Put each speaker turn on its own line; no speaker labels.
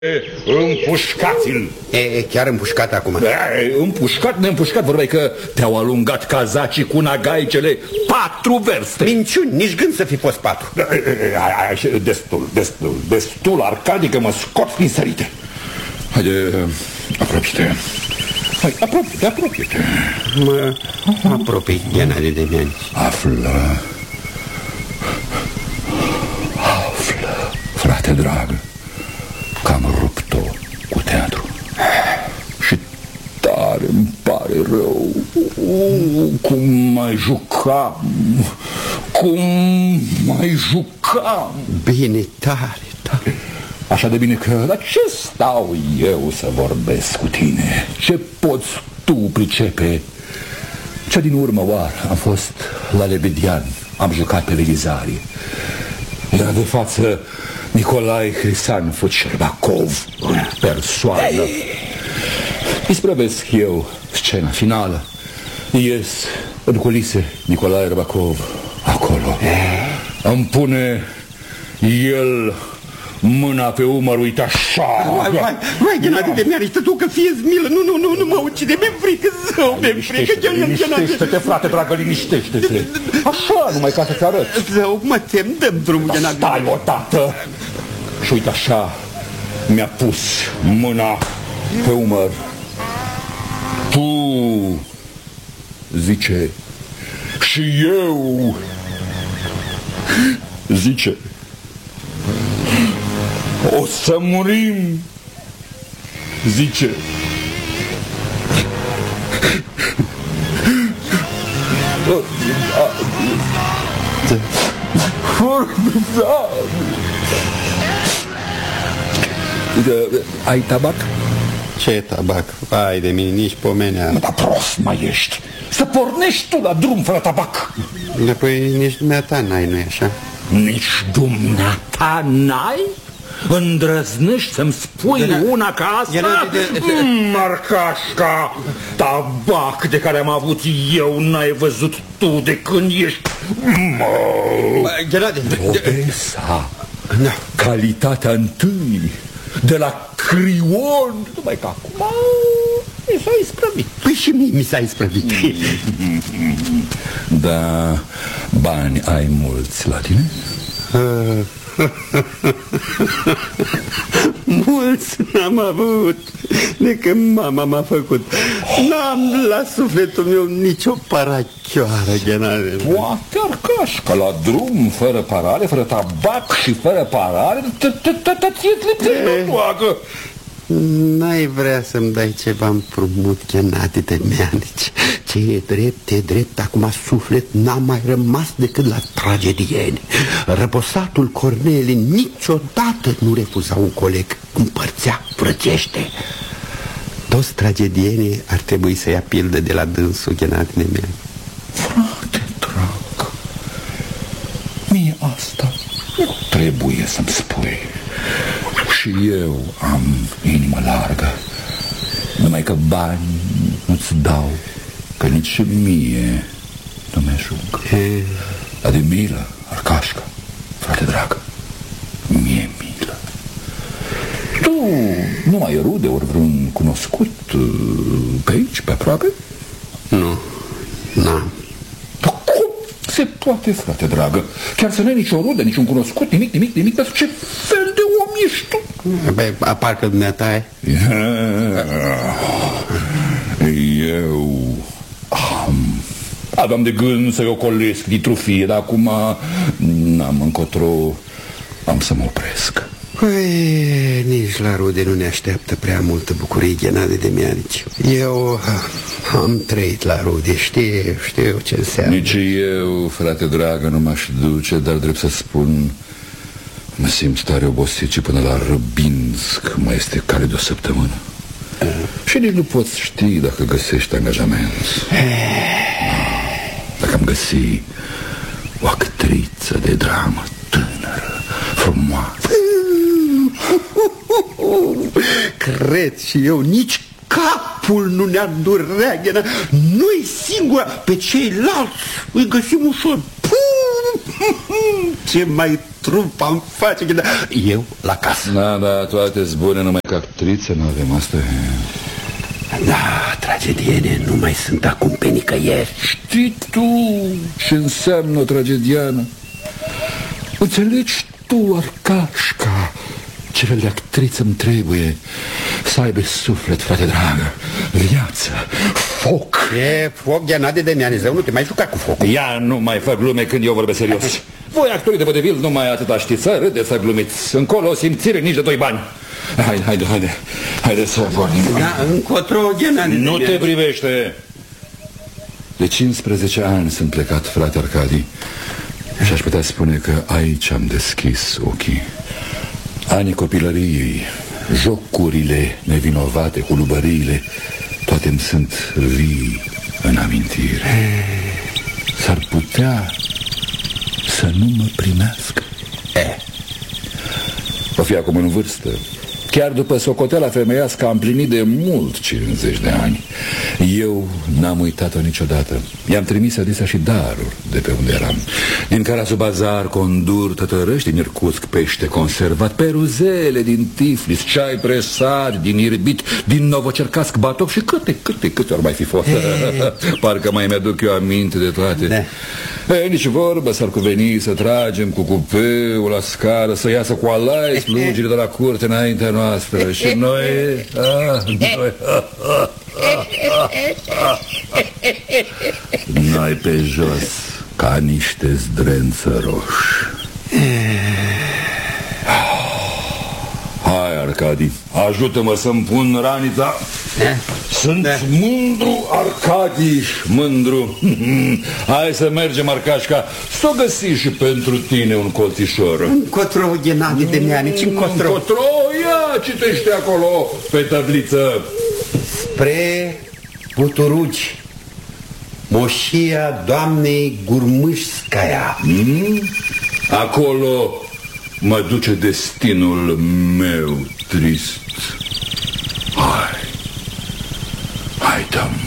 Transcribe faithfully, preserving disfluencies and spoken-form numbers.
Împușcați-l!
E, chiar împușcat acum?
E, împușcat, neîmpușcat, vorbeai că te-au alungat cazacii cu nagaicele patru verste.
Minciuni, nici gând să fi fost patru.
Destul, destul, destul, Arcadi, că mă scot din sărite. Haide, apropie-te. Hai, apropie-te, apropie-te.
Mă apropii, Ghenadie Demeanici.
Află, află, frate dragă, că am rupt-o cu teatru. Și tare îmi pare rău. uh, Cum mai jucam, cum mai jucam.
Bine, tare, tare.
Așa de bine că, dar ce stau eu să vorbesc cu tine? Ce poți tu pricepe? Cea din urmă oară am fost la Lebedian, am jucat pe Belizarie. Era de față Nicolae Hrisan Făcerbacov în persoană. Isprăvesc eu scena finală. Ies în culise Nicolae Răbacov acolo. Îmi pune el mâna pe umăr, uite așa.
Vai, vai, vai, Ghenadie Demeanici, tu că fie-ți milă. Nu, nu, nu, nu mă ucide, mi-e frică, zău, mi-e frică.
Liniștește-te, frate dragă, liniștește-te. Așa, numai ca să-ți arăt.
Zău, mă tem, dă-mi drumul, Ghenadie.
Stai odată. Și uite așa, mi-a pus mâna pe umăr. Tu, zice, și eu, zice, o să murim, zice. Ai tabac?
Ce tabac? Vai de mine, nici pomenea.
Dar prost mai ești. Să pornești tu la drum fără tabac.
Păi nici dumneata n-ai, nu-i așa?
Nici dumneata n-ai? Îndrăznești să-mi spui de una ca asta? Marcașca, tabac de care am avut eu n-ai văzut tu de când ești. Odessa, calitatea întâi, de la Crion. Numai că acum mi s-a isprăvit.
Păi și mie mi s-a isprăvit.
Da, bani ai mulți la tine?
Mulți n-am avut. De când mama m-a făcut, n-am la sufletul meu nicio parachioară, Ghenadie.
Poate Arcașca, la drum, fără parale, fără tabac și fără parale, ție-ți lipsește toagă.
N-ai vrea să-mi dai ceva împrumut, Ghenadie Demeanici? Ce e drept, e drept, acum suflet n-a mai rămas decât la tragedieni. Răposatul Corneli niciodată nu refuza un coleg, împărțea, frățește. Toți tragedienii ar trebui să ia pildă de la dânsul, Ghenadie Demeanici.
Frate drag, mie asta nu trebuie să-mi spui. Și eu am inimă largă, numai că bani nu-ți dau, că nici și mie nu mi-ajung. Dar de milă, Arcașca, frate dragă, mie milă. Tu nu ai rude ori vreun cunoscut pe aici, pe aproape?
Nu, n-am.
Dar cum se poate, frate dragă? Chiar să nu ai nicio rudă, niciun cunoscut, nimic, nimic, nimic, dar ce fel de om ești tu?
Băi, parcă dumneata ai.
Eu am... aveam de gând să-i ocolesc ditrufie, dar acum n-am încotro, am să mă opresc.
Păi, nici la rude nu ne așteaptă prea multă bucurie, Ghenadie Demeanici. Eu am trăit la rude, știu, știu ce înseamnă.
Nici eu, frate dragă, nu m-aș duce, dar drept să spun, mă simt tare obosit și până la Râbinsk mai este cale de o săptămână. uh. Și nici nu poți ști dacă găsești angajament. uh. Dacă am găsit o actriță de dramă tânără, frumoasă.
Cred și eu, nici capul nu ne-ar durea, Ghena. Nu-i singura, pe ceilalți îi găsim ușor. Puh! Ce mai trup am face când... Eu la casă.
Da, da, toate-s bune, numai că actrițe nu avem, asta e.
Da, tragediene nu mai sunt acum pe nicăieri.
Știi tu ce înseamnă o tragediană? Înțelegi tu, Arcașca, ce fel de actriță îmi trebuie să aibă suflet, frate dragă, viață, foc.
E foc, Ghenade de Mianizeu, nu te mai juca cu focul.
Ia nu mai fac glume când eu vorbesc serios. Voi, actorii de vodevil, nu mai atâta știți, să râdeți, să glumiți. Încolo o simțire nici de doi bani. Haide, haide, haide, haide să pornim.
Da, încotro, Ghenade.
Nu te privește. De cincisprezece ani sunt plecat, frate Arcadi, și aș putea spune că aici am deschis ochii. Anii copilăriei, jocurile nevinovate, hulubăriile, toate îmi sunt vii în amintire. S-ar putea să nu mă primească.
E.
O fi acum în vârstă. Chiar după socoteala femeiască am plinit de mult cincizeci de ani. Eu n-am uitat-o niciodată. I-am trimis adesea și daruri de pe unde eram. Din Carasu-Bazar, condur tătărăși din Irkutsk, pește conservat, peruzele din Tiflis, ceai presat din Irbit, din Novocercasc, batoc și câte, câte, câte ori mai fi fost. Parcă mai mi-aduc eu aminte de toate.
Da.
E, nici vorbă, s-ar cuveni să tragem cu cupeul la scară, să iasă cu alai slugile de la curte înaintea noastră. Și noi... Ah, noi... Noi pe jos, ca niște zdrențăroși. Hai, Arcadi, ajută-mă să-mi pun ranița. Sunt da. mândru, Arcadi, mândru. Hai să mergem, Arcașca, să o găsi și pentru tine un colțișor.
Încotro, Ghenade de Mianici, încotro.
Încotro, ia, citește acolo pe tabliță.
Spre Buturugi, moșia doamnei Gurmâșscaia.
Mm? Acolo mă duce destinul meu trist. Hai, hai, dăm.